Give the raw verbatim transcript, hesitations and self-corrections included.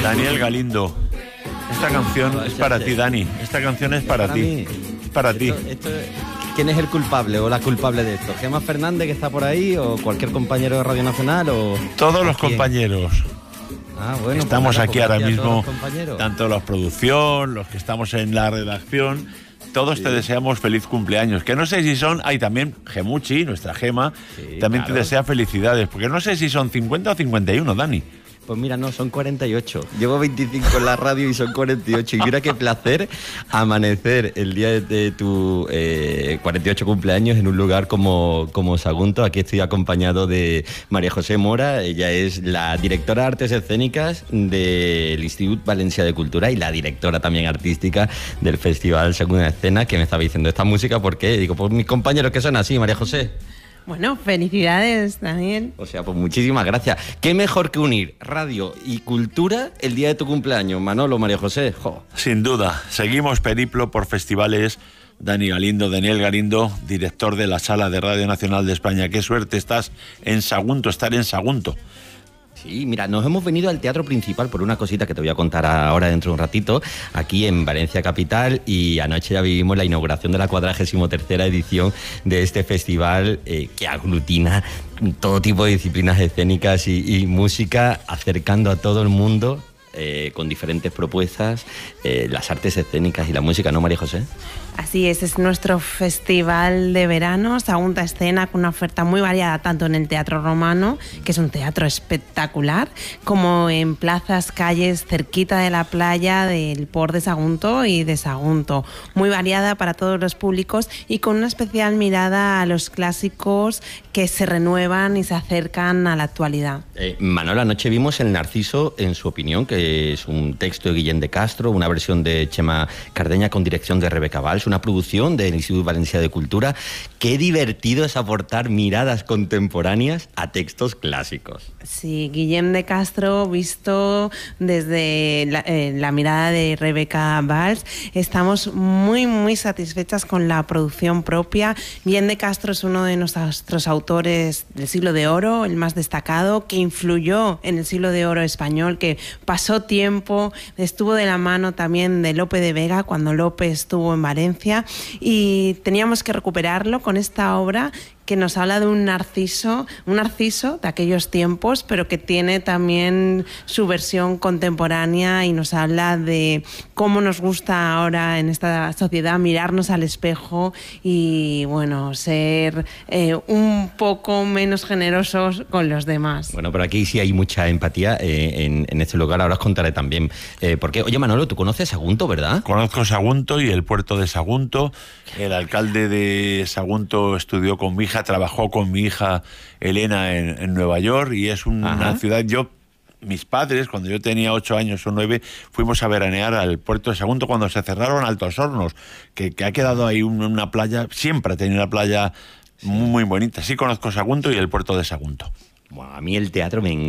Daniel Galindo. Esta canción es para ti, Dani. Esta canción es para, para ti. Mí. Es para esto, ti. Esto, ¿Quién es el culpable o la culpable de esto? ¿Gemma Fernández, que está por ahí, o cualquier compañero de Radio Nacional? O todos los compañeros. Ah, bueno, estamos pues aquí ahora mismo, los tanto la producción, los que estamos en la redacción, todos sí. Te deseamos feliz cumpleaños. Que no sé si son, hay también Gemuchi, nuestra Gema, sí, también claro. Te desea felicidades, porque no sé si son cincuenta o cincuenta y uno, Dani. Pues mira, no, son cuarenta y ocho. Llevo veinticinco en la radio y son cuarenta y ocho. Y mira qué placer amanecer el día de tu eh, cuarenta y ocho cumpleaños en un lugar como, como Sagunto. Aquí estoy acompañado de María José Mora. Ella es la directora de Artes Escénicas del Instituto Valencià de Cultura y la directora también artística del Festival Segunda Escena, que me estaba diciendo esta música. ¿Por qué? Digo, pues mis compañeros que son así, María José. Bueno, felicidades, Daniel. O sea, pues muchísimas gracias. ¿Qué mejor que unir radio y cultura el día de tu cumpleaños, Manolo, María José? Jo. Sin duda. Seguimos periplo por festivales. Dani Galindo, Daniel Galindo, director de la Sala de Radio Nacional de España. Qué suerte estás en Sagunto, estar en Sagunto. Sí, mira, nos hemos venido al Teatro Principal por una cosita que te voy a contar ahora dentro de un ratito, aquí en Valencia Capital, y anoche ya vivimos la inauguración de la cuadragésimo tercera edición de este festival eh, que aglutina todo tipo de disciplinas escénicas y, y música, acercando a todo el mundo eh, con diferentes propuestas, eh, las artes escénicas y la música, ¿no, María José? Así es, es nuestro festival de verano, Sagunta Escena, con una oferta muy variada, tanto en el Teatro Romano, que es un teatro espectacular, como en plazas, calles cerquita de la playa del Port de Sagunto y de Sagunto. Muy variada para todos los públicos y con una especial mirada a los clásicos que se renuevan y se acercan a la actualidad. Eh, Manuel, anoche vimos El Narciso, en su opinión, que es un texto de Guillem de Castro, una versión de Chema Cardeña con dirección de Rebeca Valls, una producción del Instituto Valencià de Cultura. Qué divertido es aportar miradas contemporáneas a textos clásicos. Sí, Guillem de Castro, visto desde la, eh, la mirada de Rebeca Valls, estamos muy, muy satisfechas con la producción propia. Guillem de Castro es uno de nuestros autores del siglo de oro, el más destacado, que influyó en el siglo de oro español, que pasó tiempo, estuvo de la mano también de Lope de Vega cuando Lope estuvo en Valencia, y teníamos que recuperarlo con esta obra que nos habla de un narciso, un narciso de aquellos tiempos, pero que tiene también su versión contemporánea y nos habla de cómo nos gusta ahora en esta sociedad mirarnos al espejo y, bueno, ser eh, un poco menos generosos con los demás. Bueno, pero aquí sí hay mucha empatía eh, en, en este lugar, ahora os contaré también eh, por qué. Oye, Manolo, tú conoces Sagunto, ¿verdad? Conozco Sagunto y el puerto de Sagunto. El alcalde de Sagunto estudió con mi hija, trabajó con mi hija Elena en, en Nueva York, y es una Ajá. ciudad. Yo, mis padres, cuando yo tenía ocho años o nueve, fuimos a veranear al puerto de Sagunto cuando se cerraron Altos Hornos, que, que ha quedado ahí una, una playa, siempre ha tenido una playa sí. muy, muy bonita. Sí conozco Sagunto y el puerto de Sagunto. Bueno, a mí el teatro me